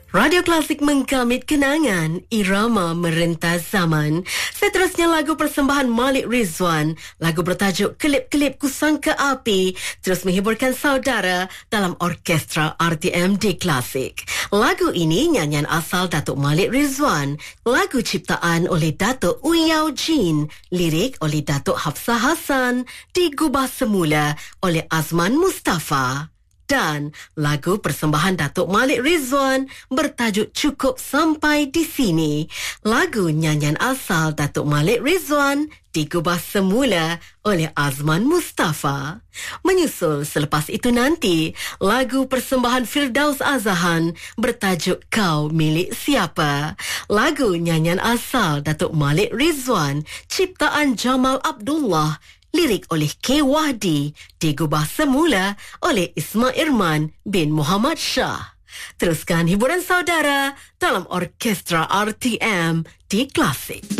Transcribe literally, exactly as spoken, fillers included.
Radio Klasik menggamit kenangan, irama merentas zaman. Seterusnya lagu persembahan Malik Rizwan, lagu bertajuk Kelip-Kelip Kusangka Api, terus menghiburkan saudara dalam orkestra R T M di Klasik. Lagu ini nyanyian asal Datuk Malik Rizwan, lagu ciptaan oleh Datuk Uyau Jin, lirik oleh Datuk Hafsah Hassan, digubah semula oleh Azman Mustafa. Dan lagu persembahan Datuk Malik Rizwan bertajuk Cukup Sampai di Sini. Lagu nyanyian asal Datuk Malik Rizwan digubah semula oleh Azman Mustafa. Menyusul selepas itu nanti, lagu persembahan Firdaus Azahan bertajuk Kau Milik Siapa. Lagu nyanyian asal Datuk Malik Rizwan, ciptaan Jamal Abdullah, lirik oleh K. Wahdi, digubah semula oleh Isma Irman bin Muhammad Shah. Teruskan hiburan saudara dalam orkestra R T M di Klasik.